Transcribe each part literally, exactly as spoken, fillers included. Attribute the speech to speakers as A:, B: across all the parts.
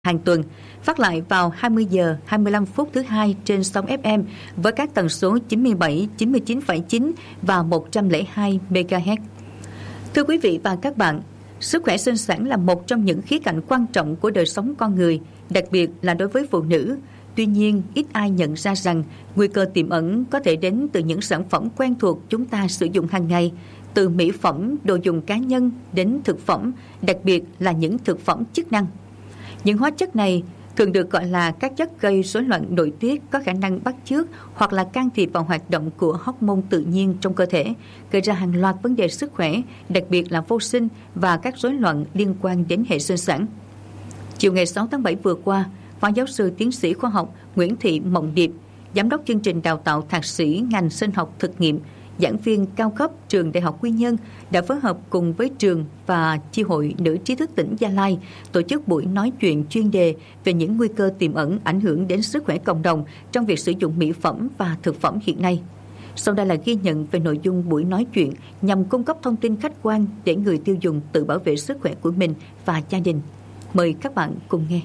A: hàng tuần, phát lại vào hai mươi giờ hai mươi lăm phút thứ hai trên sóng ép em với các tần số chín mươi bảy, chín mươi chín phẩy chín và một trăm lẻ hai mê ga héc. Thưa quý vị và các bạn, sức khỏe sinh sản là một trong những khía cạnh quan trọng của đời sống con người, đặc biệt là đối với phụ nữ. Tuy nhiên, ít ai nhận ra rằng nguy cơ tiềm ẩn có thể đến từ những sản phẩm quen thuộc chúng ta sử dụng hàng ngày, từ mỹ phẩm, đồ dùng cá nhân đến thực phẩm, đặc biệt là những thực phẩm chức năng. Những hóa chất này thường được gọi là các chất gây rối loạn nội tiết, có khả năng bắt chước hoặc là can thiệp vào hoạt động của hormone tự nhiên trong cơ thể, gây ra hàng loạt vấn đề sức khỏe, đặc biệt là vô sinh và các rối loạn liên quan đến hệ sinh sản. Chiều ngày sáu tháng bảy vừa qua, Phó giáo sư tiến sĩ khoa học Nguyễn Thị Mộng Điệp, giám đốc chương trình đào tạo thạc sĩ ngành sinh học thực nghiệm, giảng viên cao cấp trường Đại học Quy Nhơn đã phối hợp cùng với trường và chi hội nữ trí thức tỉnh Gia Lai tổ chức buổi nói chuyện chuyên đề về những nguy cơ tiềm ẩn ảnh hưởng đến sức khỏe cộng đồng trong việc sử dụng mỹ phẩm và thực phẩm hiện nay. Sau đây là ghi nhận về nội dung buổi nói chuyện nhằm cung cấp thông tin khách quan để người tiêu dùng tự bảo vệ sức khỏe của mình và gia đình. Mời các bạn cùng nghe.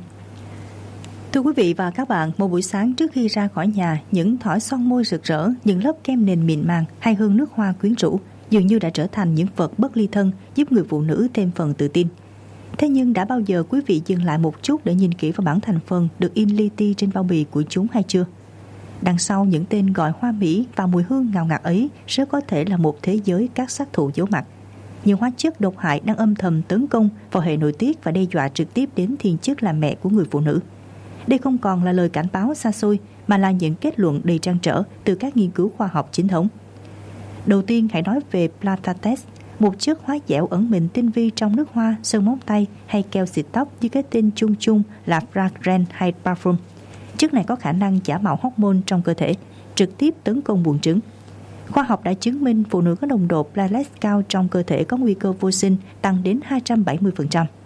B: Thưa quý vị và các bạn, một buổi sáng trước khi ra khỏi nhà, những thỏi son môi rực rỡ, những lớp kem nền mịn màng hay hương nước hoa quyến rũ dường như đã trở thành những vật bất ly thân giúp người phụ nữ thêm phần tự tin. Thế nhưng đã bao giờ quý vị dừng lại một chút để nhìn kỹ vào bảng thành phần được in li ti trên bao bì của chúng hay chưa? Đằng sau những tên gọi hoa mỹ và mùi hương ngào ngạt ấy rất có thể là một thế giới các sát thủ giấu mặt. Những hóa chất độc hại đang âm thầm tấn công vào hệ nội tiết và đe dọa trực tiếp đến thiên chức làm mẹ của người phụ nữ. Đây không còn là lời cảnh báo xa xôi mà là những kết luận đầy trăn trở từ các nghiên cứu khoa học chính thống. Đầu tiên hãy nói về Plantatex, một chất hóa dẻo ẩn mình tinh vi trong nước hoa, sơn móng tay hay keo xịt tóc với cái tên chung chung là fragrance hay parfum. Chất này có khả năng giả mạo hormone trong cơ thể, trực tiếp tấn công buồng trứng. Khoa học đã chứng minh phụ nữ có nồng độ platelet cao trong cơ thể có nguy cơ vô sinh tăng đến hai trăm bảy mươi phần trăm.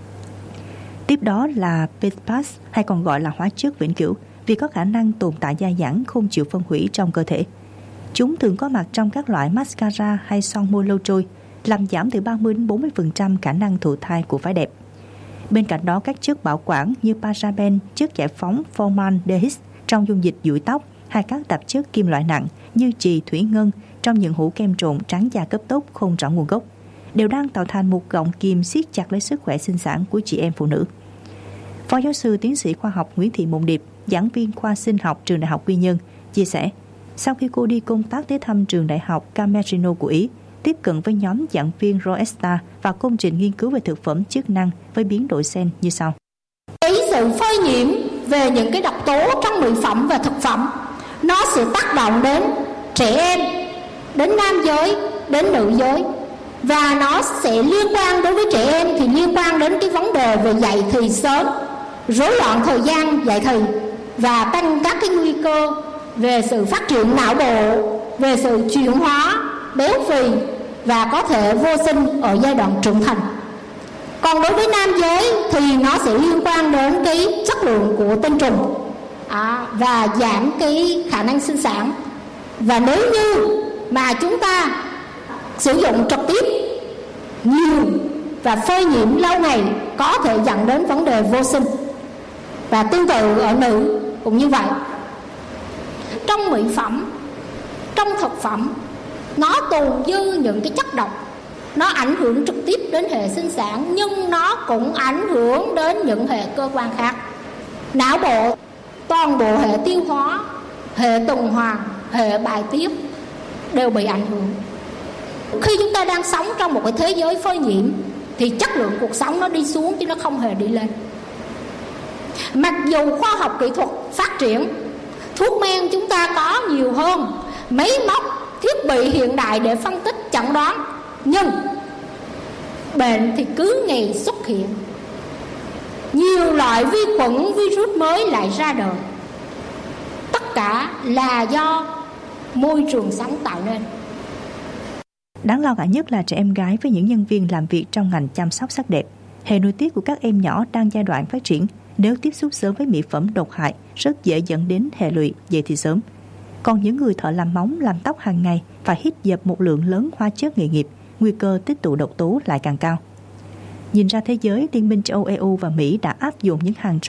B: Tiếp đó là pê ét pê a ét hay còn gọi là hóa chất vĩnh cửu vì có khả năng tồn tại dai dẳng không chịu phân hủy trong cơ thể. Chúng thường có mặt trong các loại mascara hay son môi lâu trôi, làm giảm từ ba mươi đến bốn mươi phần trăm khả năng thụ thai của phái đẹp. Bên cạnh đó, các chất bảo quản như paraben, chất giải phóng formaldehyde trong dung dịch duỗi tóc hay các tạp chất kim loại nặng như chì, thủy ngân trong những hũ kem trộn trắng da cấp tốc không rõ nguồn gốc đều đang tạo thành một gọng kìm siết chặt lấy sức khỏe sinh sản của chị em phụ nữ. Phó giáo sư tiến sĩ khoa học Nguyễn Thị Mộng Điệp, giảng viên khoa sinh học trường Đại học Quy Nhơn, chia sẻ, sau khi cô đi công tác tới thăm trường Đại học Camerino của Ý, tiếp cận với nhóm giảng viên Roesta và công trình nghiên cứu về thực phẩm chức năng với biến đổi gen như sau.
C: Cái sự phơi nhiễm về những cái độc tố trong mỹ phẩm và thực phẩm, nó sẽ tác động đến trẻ em, đến nam giới, đến nữ giới. Và nó sẽ liên quan đối với trẻ em thì liên quan đến cái vấn đề về dậy thì sớm, rối loạn thời gian dậy thì và tăng các cái nguy cơ về sự phát triển não bộ, về sự chuyển hóa béo phì và có thể vô sinh ở giai đoạn trưởng thành. Còn đối với nam giới thì nó sẽ liên quan đến cái chất lượng của tinh trùng à, và giảm cái khả năng sinh sản. Và nếu như mà chúng ta sử dụng trực tiếp nhiều và phơi nhiễm lâu ngày có thể dẫn đến vấn đề vô sinh. Và tương tự ở nữ cũng như vậy. Trong mỹ phẩm, trong thực phẩm, nó tồn dư những cái chất độc, nó ảnh hưởng trực tiếp đến hệ sinh sản, nhưng nó cũng ảnh hưởng đến những hệ cơ quan khác. Não bộ, toàn bộ hệ tiêu hóa, hệ tuần hoàn, hệ bài tiết đều bị ảnh hưởng. Khi chúng ta đang sống trong một cái thế giới phơi nhiễm thì chất lượng cuộc sống nó đi xuống chứ nó không hề đi lên. Mặc dù khoa học kỹ thuật phát triển, thuốc men chúng ta có nhiều hơn, máy móc, thiết bị hiện đại để phân tích chẩn đoán, nhưng bệnh thì cứ ngày xuất hiện. Nhiều loại vi khuẩn, virus mới lại ra đời. Tất cả là do môi trường sống tạo nên.
B: Đáng lo ngại nhất là trẻ em gái với những nhân viên làm việc trong ngành chăm sóc sắc đẹp. Hệ nội tiết của các em nhỏ đang giai đoạn phát triển, nếu tiếp xúc sớm với mỹ phẩm độc hại rất dễ dẫn đến hệ lụy dậy thì sớm. Còn những người thợ làm móng, làm tóc hàng ngày phải hít dập một lượng lớn hóa chất nghề nghiệp, nguy cơ tích tụ độc tố lại càng cao. Nhìn ra thế giới, Liên minh châu Âu e u và Mỹ đã áp dụng những hàng